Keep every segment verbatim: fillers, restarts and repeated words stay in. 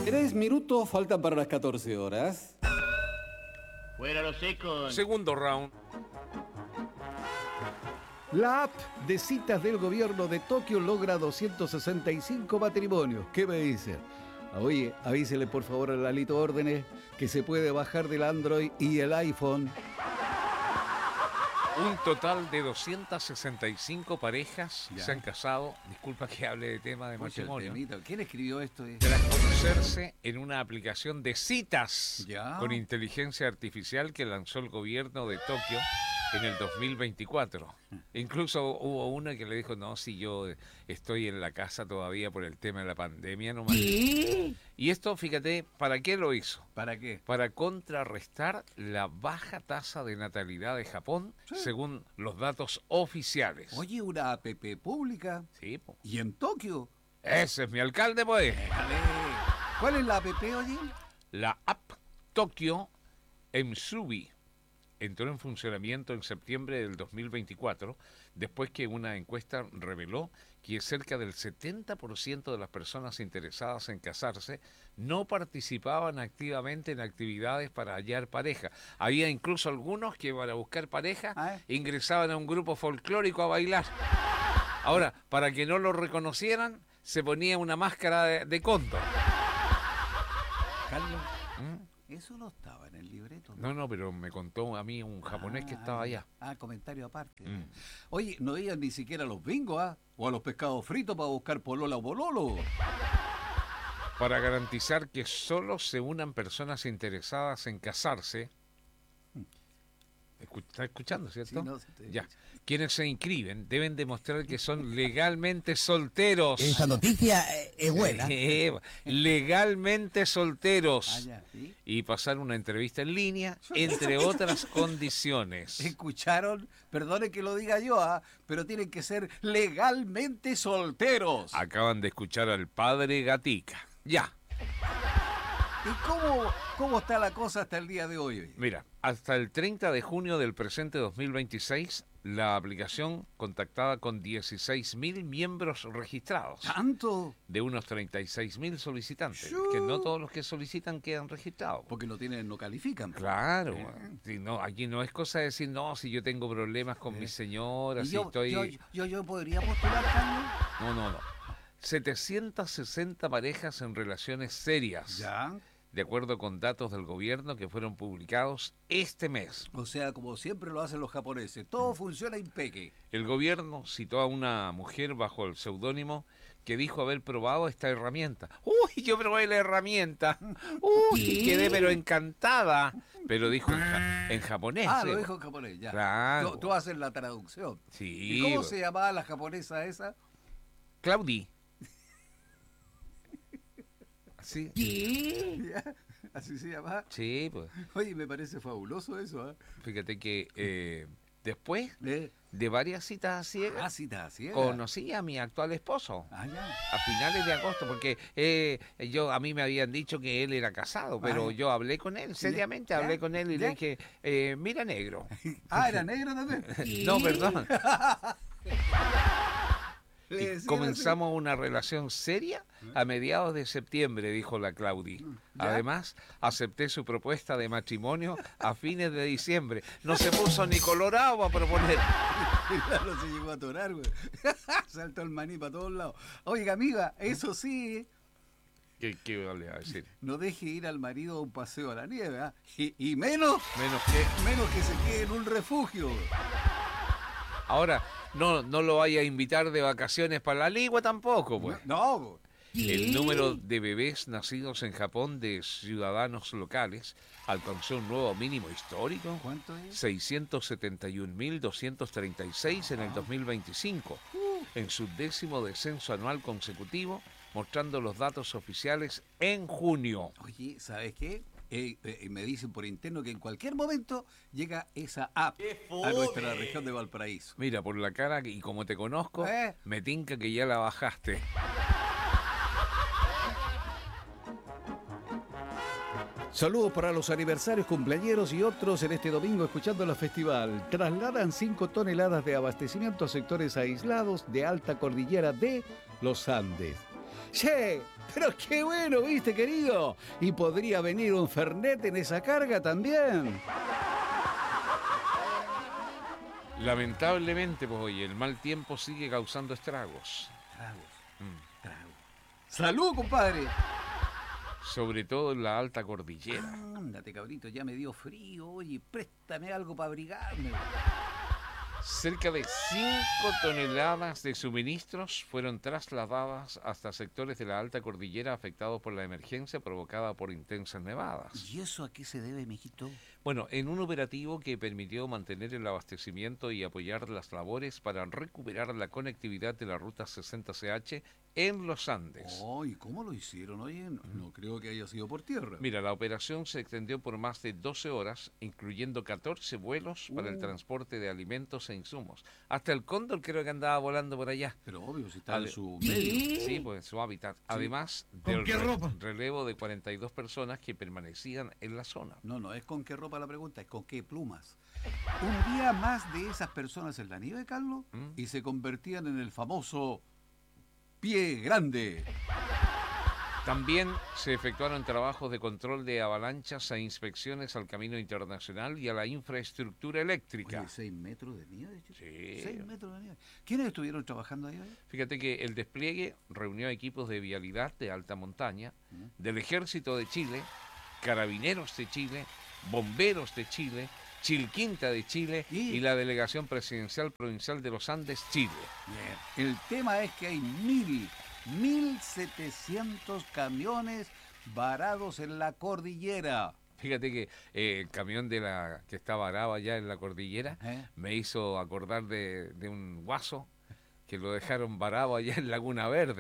Tres minutos faltan para las catorce horas. Fuera los secos. Segundo round. La app de citas del gobierno de Tokio logra doscientos sesenta y cinco matrimonios. ¿Qué me dicen? Oye, avísele por favor a Lalito Órdenes que se puede bajar del Android y el iPhone. Un total de doscientas sesenta y cinco parejas ya se han casado. Disculpa que hable de tema de Pucha, matrimonio. temita. ¿Quién escribió esto? Tras conocerse en una aplicación de citas Ya. con inteligencia artificial que lanzó el gobierno de Tokio en el dos mil veinticuatro. Incluso hubo una que le dijo, no, si yo estoy en la casa todavía por el tema de la pandemia nomás. ¿Qué? Y esto, fíjate, ¿para qué lo hizo? ¿Para qué? Para contrarrestar la baja tasa de natalidad de Japón, Sí. según los datos oficiales. Oye, una app pública. Sí, po. ¿Y en Tokio? Ese es mi alcalde, pues. Vale. ¿Cuál es la app, oye? La app Tokyo Emsubi entró en funcionamiento en septiembre del dos mil veinticuatro, después que una encuesta reveló que cerca del setenta por ciento de las personas interesadas en casarse no participaban activamente en actividades para hallar pareja. Había incluso algunos que para buscar pareja ¿Ah? ingresaban a un grupo folclórico a bailar. Ahora, para que no lo reconocieran, se ponía una máscara de, de cóndor. Carlos, ¿Mm? eso no estaba en el libreto. No, no, pero me contó a mí un japonés que estaba allá. Ah, comentario aparte. Mm. Oye, no iban ni siquiera a los bingos, ¿ah? O a los pescados fritos para buscar polola o bololo. Para garantizar que solo se unan personas interesadas en casarse. Escu- ¿Está escuchando, cierto? Sí, no, sí, estoy Ya. escuchando. Quienes se inscriben deben demostrar que son legalmente solteros. Esa noticia eh, es buena. Eh, legalmente solteros. Ah, ya, ¿sí? Y pasar una entrevista en línea, entre otras condiciones. ¿Escucharon? Perdone que lo diga yo, ¿ah? Pero tienen que ser legalmente solteros. Acaban de escuchar al padre Gatica. Ya. ¿Y cómo, cómo está la cosa hasta el día de hoy? Oye? Mira, hasta el treinta de junio del presente dos mil veintiséis, la aplicación contactaba con dieciséis mil miembros registrados, ¿Tanto? de unos treinta y seis mil solicitantes, Shoo. que no todos los que solicitan quedan registrados. Porque no tienen, no califican. Claro, Bien. si no, aquí no es cosa de decir, no, si yo tengo problemas con mi señora, ¿Y si yo, estoy... yo, yo, yo podría postular, Carlos? No, no, no. setecientas sesenta parejas en relaciones serias, Ya. de acuerdo con datos del gobierno que fueron publicados este mes. O sea, como siempre lo hacen los japoneses, todo funciona impeque. El gobierno citó a una mujer bajo el seudónimo que dijo haber probado esta herramienta. ¡Uy, yo probé la herramienta! ¡Uy, quedé pero encantada! Pero dijo en, ja- en japonés. Ah, ¿eh? lo dijo en japonés, ya. Claro. Tú, tú haces la traducción. Sí. ¿Y cómo pues. se llamaba la japonesa esa? Claudi. ¿Sí? ¿Ya? ¿Así se llamaba? Sí, pues. Oye, me parece fabuloso eso, ¿ah? Fíjate que eh, después ¿Eh? de varias citas a ciegas, Ah, sí, está así. conocí a mi actual esposo. Ah, ya. A finales de agosto, porque eh, yo a mí me habían dicho que él era casado, pero Ah, yo hablé con él, seriamente ya, hablé con él y ya. le dije, eh, mira negro. Ah, ¿era negro también? No, perdón. Le Y decían comenzamos una relación seria a mediados de septiembre, dijo la Claudi. ¿Ya? Además, acepté su propuesta de matrimonio a fines de diciembre. No se puso ni colorado a proponer. así. Claro, se llegó a atorar, güey. Saltó el maní para todos lados. Oiga, amiga, eso sí, ¿Qué, qué le iba a decir? no deje ir al marido a un paseo a la nieve, ¿ah? Y, y menos, Menos que... menos que se quede en un refugio. Ahora, no, no lo vaya a invitar de vacaciones para la Ligua tampoco, pues. No, güey. El número de bebés nacidos en Japón de ciudadanos locales alcanzó un nuevo mínimo histórico. ¿Cuánto es? seiscientos setenta y un mil doscientos treinta y seis en el dos mil veinticinco, en su décimo descenso anual consecutivo, mostrando los datos oficiales en junio. Oye, ¿sabes qué? Eh, eh, me dicen por interno que en cualquier momento llega esa app a nuestra región de Valparaíso. Mira, por la cara y como te conozco, ¿Eh? me tinca que ya la bajaste. Saludos para los aniversarios, cumpleañeros y otros en este domingo escuchando el festival. Trasladan cinco toneladas de abastecimiento a sectores aislados de alta cordillera de los Andes. Che, pero qué bueno, ¿viste, querido? Y podría venir un Fernet en esa carga también. Lamentablemente, pues oye, el mal tiempo sigue causando estragos. Tragos, Mm. tragos. ¡Salud, compadre! Sobre todo en la alta cordillera. Ándate, cabrito, ya me dio frío. Oye, préstame algo para abrigarme. Cerca de cinco toneladas de suministros fueron trasladadas hasta sectores de la alta cordillera afectados por la emergencia provocada por intensas nevadas. ¿Y eso a qué se debe, mijito? Bueno, en un operativo que permitió mantener el abastecimiento y apoyar las labores para recuperar la conectividad de la ruta sesenta C H en los Andes. Oh, ¿y cómo lo hicieron? Oye, no, no creo que haya sido por tierra. Mira, la operación se extendió por más de doce horas, incluyendo catorce vuelos para el Uh. transporte de alimentos e insumos. Hasta el cóndor creo que andaba volando por allá. Pero obvio, si está Ale- en su medio. Sí, pues en su hábitat. Además ¿Con del qué re- ropa? relevo de cuarenta y dos personas que permanecían en la zona. No, no es con qué ropa la pregunta, es con qué plumas. Un día más de esas personas en la nieve, Carlos, ¿Mm? y se convertían en el famoso pie grande. También se efectuaron trabajos de control de avalanchas e inspecciones al camino internacional y a la infraestructura eléctrica. Oye, ¿seis metros de nieve, chico? Sí. Seis metros de nieve. ¿Quiénes estuvieron trabajando ahí hoy? Fíjate que el despliegue reunió equipos de vialidad de alta montaña, del Ejército de Chile, Carabineros de Chile, Bomberos de Chile, Chilquinta de Chile ¿Y? y la Delegación Presidencial Provincial de los Andes, Chile. Bien. El tema es que hay mil, mil setecientos camiones varados en la cordillera. Fíjate que eh, el camión de la que está varado allá en la cordillera ¿Eh? me hizo acordar de, de un guaso que lo dejaron varado allá en Laguna Verde.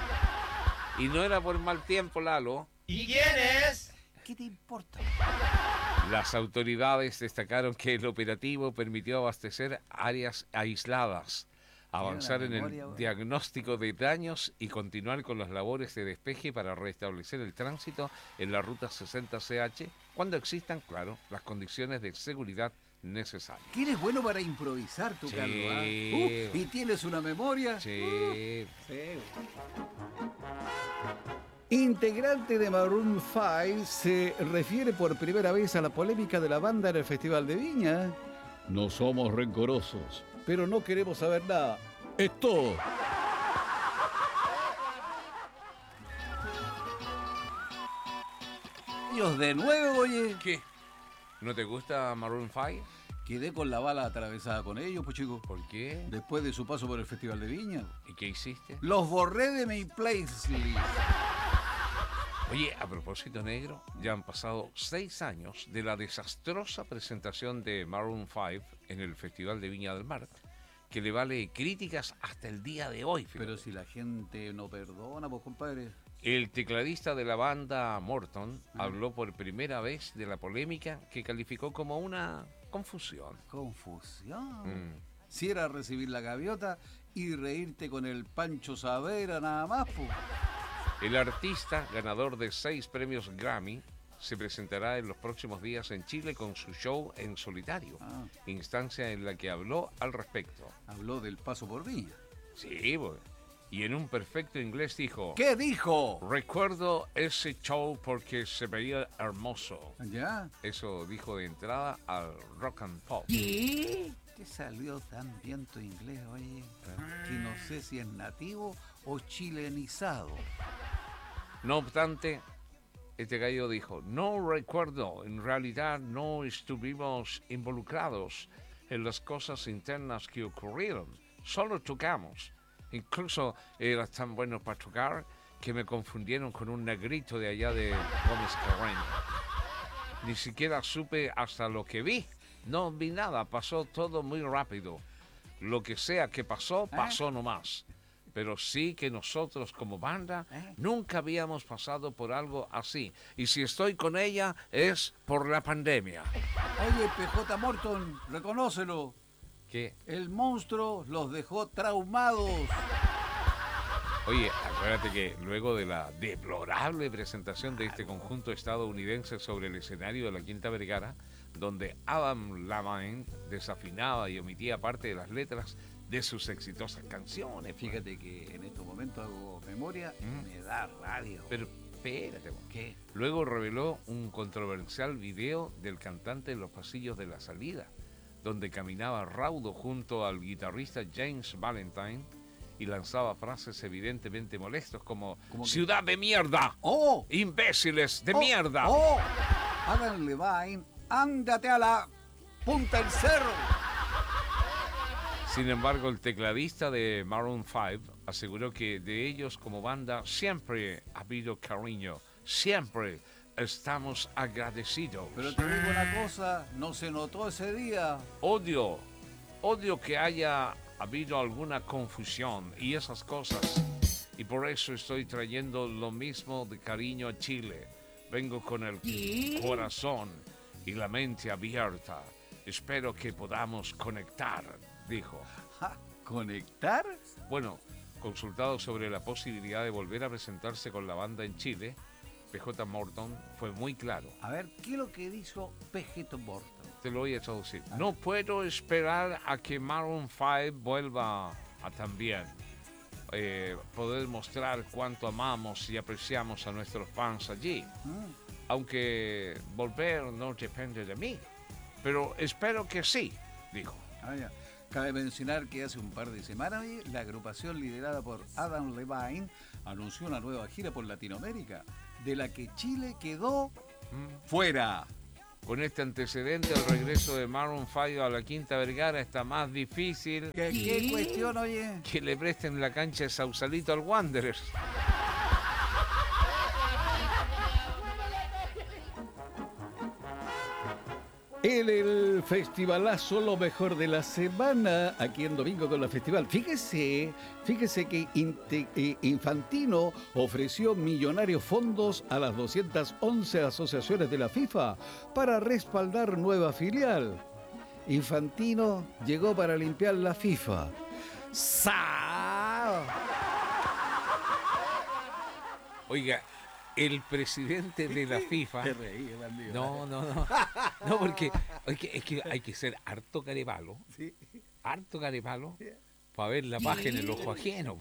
Y no era por mal tiempo, Lalo. ¿Y quién es? ¿Qué te importa? Las autoridades destacaron que el operativo permitió abastecer áreas aisladas, avanzar en memoria, el güey. diagnóstico de daños y continuar con las labores de despeje para restablecer el tránsito en la ruta sesenta C H cuando existan, claro, las condiciones de seguridad necesarias. Que eres bueno para improvisar, tú, Sí. Carlos. ¿Ah? Uh, y tienes una memoria. Sí. Integrante de Maroon cinco se refiere por primera vez a la polémica de la banda en el Festival de Viña. No somos rencorosos, pero no queremos saber nada. Es todo. Ellos de nuevo, oye. ¿Qué? ¿No te gusta Maroon cinco? Quedé con la bala atravesada con ellos, pues chicos. ¿Por qué? Después de su paso por el Festival de Viña. ¿Y qué hiciste? Los borré de mi playlist. Oye, a propósito, negro, ya han pasado seis años de la desastrosa presentación de Maroon cinco en el Festival de Viña del Mar, que le vale críticas hasta el día de hoy. fíjate. Pero si la gente no perdona, pues compadre. El tecladista de la banda Morton habló por primera vez de la polémica que calificó como una confusión. Confusión. Mm. Si era recibir la gaviota y reírte con el Pancho Savera nada más, pues. El artista, ganador de seis premios Grammy, se presentará en los próximos días en Chile con su show en solitario, Ah. instancia en la que habló al respecto. Habló del paso por Viña. Sí, pues. Y en un perfecto inglés dijo: ¿Qué dijo? recuerdo ese show porque se veía hermoso. ¿Ya? Eso dijo de entrada al Rock and Pop. ¿Qué? Te salió tan bien tu inglés, oye, que no sé si es nativo o chilenizado. No obstante, este gallo dijo: no recuerdo, en realidad no estuvimos involucrados en las cosas internas que ocurrieron, solo tocamos. Incluso era tan bueno para tocar que me confundieron con un negrito de allá de Gómez Carreño. Ni siquiera supe hasta lo que vi. No vi nada, pasó todo muy rápido. Lo que sea que pasó, pasó nomás. Pero sí que nosotros como banda ¿Eh? nunca habíamos pasado por algo así. Y si estoy con ella es por la pandemia. Oye, P J Morton, reconócelo. ¿Qué? El monstruo los dejó traumados. Oye, acuérdate que luego de la deplorable presentación de este conjunto estadounidense sobre el escenario de la Quinta Vergara, donde Adam Levine desafinaba y omitía parte de las letras, de sus exitosas canciones. Fíjate que en estos momentos hago memoria y Mm. me da rabia. Pero espérate, po. ¿Qué? Luego reveló un controversial video del cantante en los pasillos de la salida, donde caminaba raudo junto al guitarrista James Valentine y lanzaba frases evidentemente molestos como ¿Cómo que? ¡Ciudad de mierda! ¡Oh! ¡Imbéciles de ¡Oh! mierda! ¡Oh! Adam Levine, ándate a la punta del cerro. Sin embargo, el tecladista de Maroon cinco aseguró que de ellos como banda siempre ha habido cariño, siempre estamos agradecidos. Pero te digo una cosa, no se notó ese día. Odio, odio que haya habido alguna confusión y esas cosas. Y por eso estoy trayendo lo mismo de cariño a Chile. Vengo con el corazón y la mente abierta. Espero que podamos conectar, dijo. Ja, ¿conectar? Bueno, consultado sobre la posibilidad de volver a presentarse con la banda en Chile, P J Morton fue muy claro. A ver, ¿qué es lo que dijo P J Morton? Te lo voy a traducir. No puedo esperar a que Maroon cinco vuelva a también eh, poder mostrar cuánto amamos y apreciamos a nuestros fans allí. Mm. Aunque volver no depende de mí. Pero espero que sí, dijo. Ah, ya. Cabe mencionar que hace un par de semanas oye, la agrupación liderada por Adam Levine anunció una nueva gira por Latinoamérica, de la que Chile quedó Mm. fuera. Con este antecedente, el regreso de Maroon cinco a la Quinta Vergara está más difícil ¿Qué, qué cuestión, oye? que le presten la cancha de Sausalito al Wanderers. En el festivalazo lo mejor de la semana, aquí en Domingo con la Festival. Fíjese, fíjese que Inte- eh, Infantino ofreció millonarios fondos a las doscientas once asociaciones de la FIFA para respaldar nueva filial. Infantino llegó para limpiar la FIFA. ¡Sa! Oiga, el presidente de la FIFA... Te reí, bandido. No, no, no. No, porque es que, es que hay que ser harto carepalo, Sí. harto carepalo, para ver la paja en el ojo ajeno.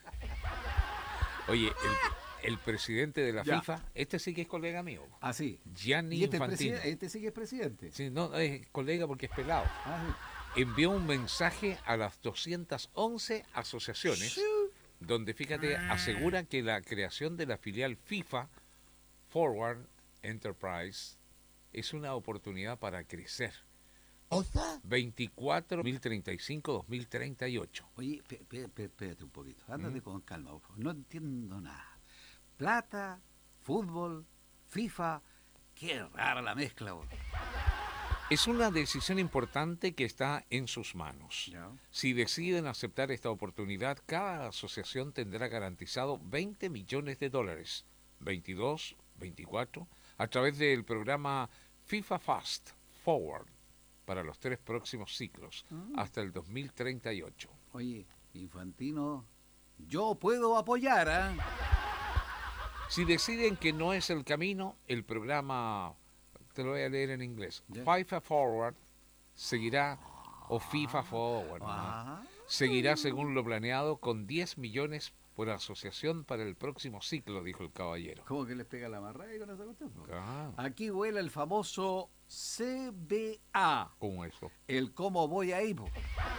Oye, el, el presidente de la Ya. FIFA, este sí que es colega mío, Así. Gianni ¿Y este, Infantino. preside- este sí que es presidente? Sí, no, es colega porque es pelado. Ah, Envió un mensaje a las doscientas once asociaciones, sí. donde, fíjate, asegura que la creación de la filial FIFA Forward Enterprise es una oportunidad para crecer. O sea, veinticuatro, dos mil treinta y cinco, dos mil treinta y ocho. Oye, pe- pe- pe- espérate un poquito, ándate ¿Mm? con calma, por favor. No entiendo nada. Plata, fútbol, FIFA, qué rara la mezcla, bro. Es una decisión importante que está en sus manos. Ya. Si deciden aceptar esta oportunidad, cada asociación tendrá garantizado veinte millones de dólares, veintidós, veinticuatro, a través del programa FIFA Fast Forward para los tres próximos ciclos, hasta el dos mil treinta y ocho. Oye, Infantino, yo puedo apoyar, ¿ah? Si deciden que no es el camino, el programa, te lo voy a leer en inglés, Ya. FIFA Forward seguirá, o FIFA Forward, ¿no? Ah. Seguirá según lo planeado con diez millones por asociación para el próximo ciclo, dijo el caballero. ¿Cómo que les pega la marraya con esa cuestión? Ah, Aquí vuela el famoso C B A, ¿cómo eso? el cómo voy ahí, po.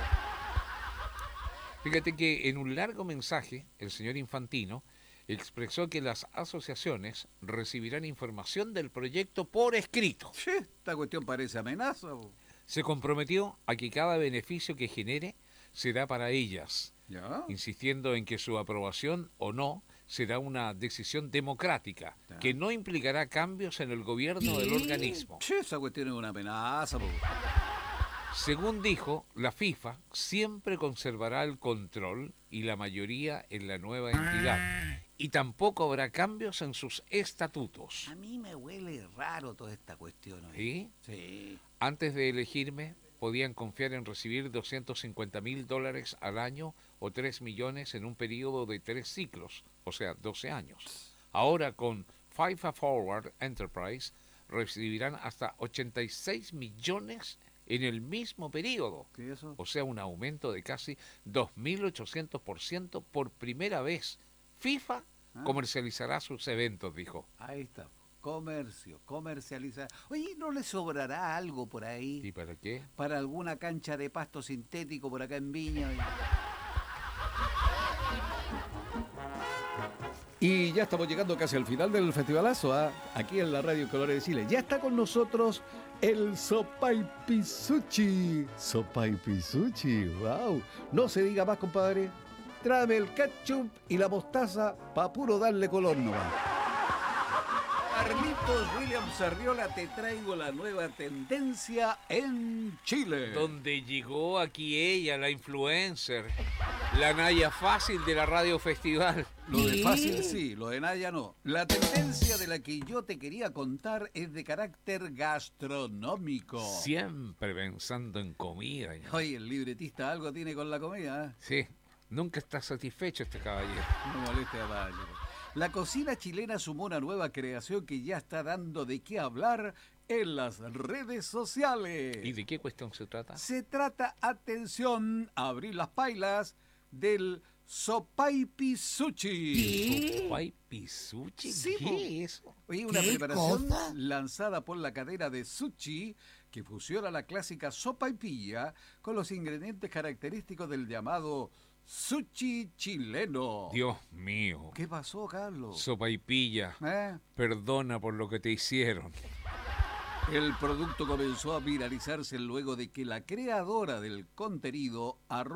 Fíjate que en un largo mensaje, el señor Infantino expresó que las asociaciones recibirán información del proyecto por escrito. Che, esta cuestión parece amenaza, po. Se comprometió a que cada beneficio que genere será para ellas, ¿Ya? insistiendo en que su aprobación o no será una decisión democrática, Ya. que no implicará cambios en el gobierno del organismo. Che, esa cuestión es una amenaza, po. Según dijo, la FIFA siempre conservará el control y la mayoría en la nueva entidad, y tampoco habrá cambios en sus estatutos. A mí me huele raro toda esta cuestión, oye. ¿Sí? Sí. Antes de elegirme, podían confiar en recibir doscientos cincuenta mil dólares al año o tres millones en un periodo de tres ciclos, o sea, doce años. Ahora, con FIFA Forward Enterprise, recibirán hasta ochenta y seis millones en el mismo periodo. ¿Qué es eso? O sea, un aumento de casi dos mil ochocientos por ciento por primera vez. FIFA Ah. comercializará sus eventos, dijo. Ahí está. Comercio, comercializar. Oye, ¿no le sobrará algo por ahí? ¿Y para qué? Para alguna cancha de pasto sintético por acá en Viña. Y ya estamos llegando casi al final del festivalazo, ¿ah? Aquí en la Radio Colores de Chile. Ya está con nosotros el Sopaipisuchi. Sopaipisuchi, wow. No se diga más, compadre. Tráeme el ketchup y la mostaza pa' puro darle color nomás. Carlitos Williams Arriola, te traigo la nueva tendencia en Chile. Donde llegó aquí ella, la influencer, la Naya Fácil de la Radio Festival. Lo de fácil sí, lo de Naya no. La tendencia de la que yo te quería contar es de carácter gastronómico. Siempre pensando en comida. ¿No? Oye, el libretista algo tiene con la comida, ¿eh? Sí, nunca está satisfecho este caballero. No moleste a Valle. La cocina chilena sumó una nueva creación que ya está dando de qué hablar en las redes sociales. ¿Y de qué cuestión se trata? Se trata, atención, abrir las pailas del Sopaipisuchi. ¿Sopaipisuchi? Sí, po. ¿Qué es eso? Oye, una ¿Qué preparación cosa? lanzada por la cadena de sushi que fusiona la clásica sopaipilla con los ingredientes característicos del llamado sushi chileno. Dios mío. ¿Qué pasó, Carlos? Sopaipilla, ¿Eh? perdona por lo que te hicieron. El producto comenzó a viralizarse luego de que la creadora del contenido, arroba